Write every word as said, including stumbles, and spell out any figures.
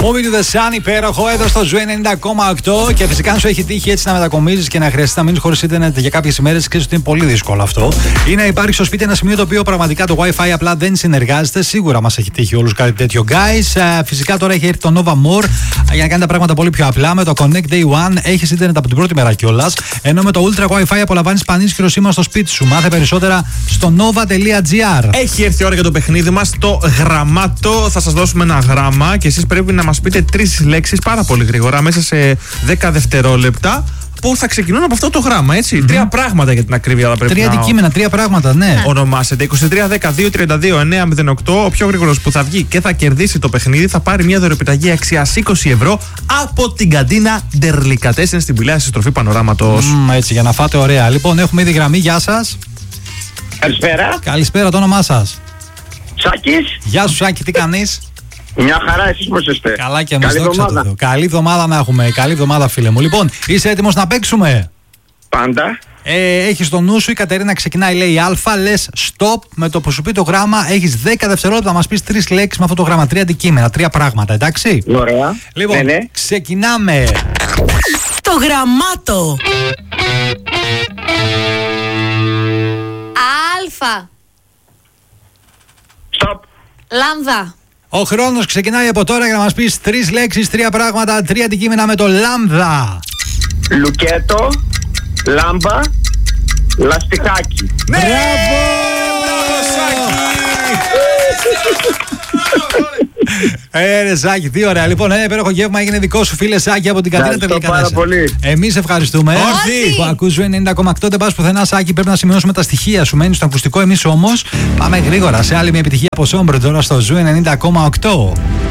Moving to the Sun, υπέροχο εδώ στο Ζου ενενήντα κόμμα οκτώ. Και φυσικά, αν σου έχει τύχει έτσι να μετακομίζεις και να χρειαστεί να μείνεις χωρίς ίντερνετ για κάποιες ημέρες, ξέρεις ότι είναι πολύ δύσκολο αυτό. Ή να υπάρχει στο σπίτι ένα σημείο το οποίο πραγματικά το Wi-Fi απλά δεν συνεργάζεται. Σίγουρα μας έχει τύχει όλους κάτι τέτοιο, guys. Φυσικά τώρα έχει έρθει το Nova More για να κάνει τα πράγματα πολύ πιο απλά. Με το Connect Day One έχεις ίντερνετ από την πρώτη μέρα κιόλας. Ενώ με το Ultra Wi-Fi απολαμβάνεις πανίσχυρο σήμα στο σπίτι σου. Μάθε περισσότερα στο nova.gr. Έχει έρθει η ώρα για το παιχνίδι μας, το γραμμάτο. Θα σας δώσουμε ένα γράμμα και εσείς πρέπει να μας πείτε τρεις λέξεις πάρα πολύ γρήγορα, μέσα σε δέκα δευτερόλεπτα, που θα ξεκινούν από αυτό το γράμμα, έτσι. Mm-hmm. Τρία πράγματα για την ακρίβεια θα πρέπει τρία να... αντικείμενα, τρία πράγματα, ναι. Ονομάσετε. είκοσι τρία δέκα δύο τριάντα δύο εννιακόσια οκτώ. Ο πιο γρήγορος που θα βγει και θα κερδίσει το παιχνίδι θα πάρει μια δωρεπιταγή αξίας είκοσι ευρώ από την καντίνα Ντερλικατέσεν στην Πηλαία, στη στροφή Πανοράματος. Mm, έτσι, για να φάτε ωραία. Λοιπόν, έχουμε ήδη γραμμή. Γεια σας. Καλησπέρα. Καλησπέρα, το όνομά σας? Σάκης. Γεια σου, Σάκη, τι κάνεις? Μια χαρά, εσείς πώς είστε? Καλά και εμείς, δόξα τω Θεώ. Καλή εβδομάδα να έχουμε. Καλή εβδομάδα, φίλε μου. Λοιπόν, είσαι έτοιμος να παίξουμε? Πάντα. Ε, έχεις στο νου σου, η Κατερίνα ξεκινάει, λέει Α, λες stop, με το που σου πει το γράμμα έχεις δέκα δευτερόλεπτα να μας πεις τρεις λέξεις με αυτό το γράμμα, τρία αντικείμενα, τρία πράγματα, εντάξει? Ωραία. Λοιπόν, ναι, ναι. ξεκινάμε. Το γραμμάτο. Αλφα. Stop. Λάμδα. Ο χρόνος ξεκινάει από τώρα για να μας πεις τρεις λέξεις, τρία πράγματα, τρία αντικείμενα με το λάμδα. Λουκέτο, λάμπα, λαστιχάκι. Ναι! Μπράβο! Μπράβο, Σάκη! Ε, ρε Σάκη, τι ωραία. Λοιπόν, ένα υπέροχο γεύμα έγινε δικό σου, φίλε Σάκη, από την Κατερίνα Ντερλικατέσεν. Εμείς ευχαριστούμε. Όχι! Που ακούς ενενήντα κόμμα οκτώ, δεν πας πουθενά, Σάκη. Πρέπει να σημειώσουμε τα στοιχεία σου. Μένεις στο ακουστικό, εμείς όμως πάμε γρήγορα σε άλλη μια επιτυχία από Σόμπρετ τώρα στο Ζου ενενήντα κόμμα οκτώ.